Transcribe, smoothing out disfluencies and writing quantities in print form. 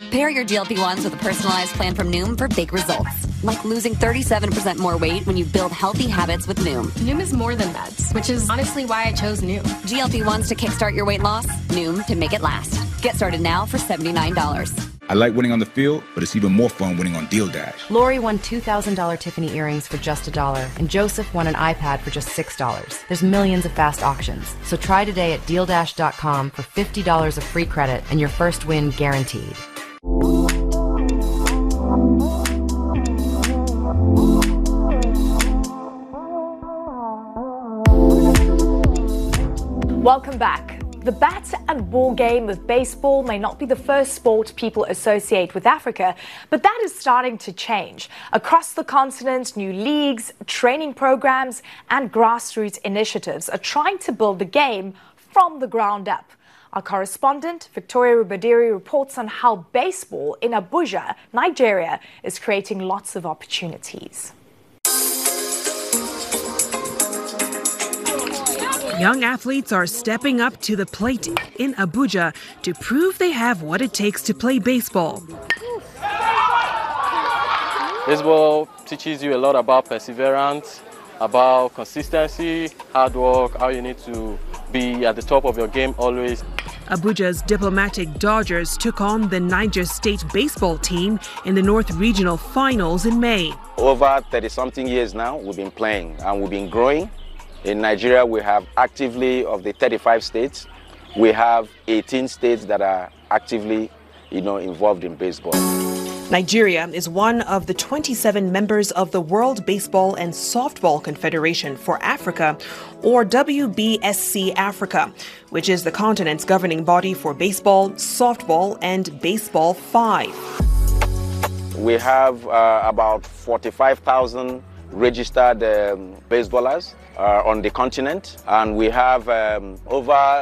Pair your GLP-1s with a personalized plan from Noom for big results. Like losing 37% more weight when you build healthy habits with Noom. Noom is more than meds, which is honestly why I chose Noom. GLP-1s to kickstart your weight loss. Noom to make it last. Get started now for $79. I like winning on the field, but it's even more fun winning on Deal Dash. Lori won $2,000 Tiffany earrings for just $1, and Joseph won an iPad for just $6. There's millions of fast auctions, so try today at DealDash.com for $50 of free credit and your first win guaranteed. Welcome back. The bat and ball game of baseball may not be the first sport people associate with Africa, but that is starting to change. Across the continent, new leagues, training programs, and grassroots initiatives are trying to build the game from the ground up. Our correspondent, Victoria Rubadiri, reports on how baseball in Abuja, Nigeria, is creating lots of opportunities. Young athletes are stepping up to the plate in Abuja to prove they have what it takes to play baseball. Baseball teaches you a lot about perseverance, about consistency, hard work, how you need to be at the top of your game always. Abuja's diplomatic Dodgers took on the Niger State baseball team in the North Regional Finals in May. Over 30-something years now, we've been playing and we've been growing. In Nigeria, we have actively, of the 35 states, we have 18 states that are actively, involved in baseball. Nigeria is one of the 27 members of the World Baseball and Softball Confederation for Africa, or WBSC Africa, which is the continent's governing body for baseball, softball, and baseball 5. We have about 45,000 registered baseballers on the continent, and we have over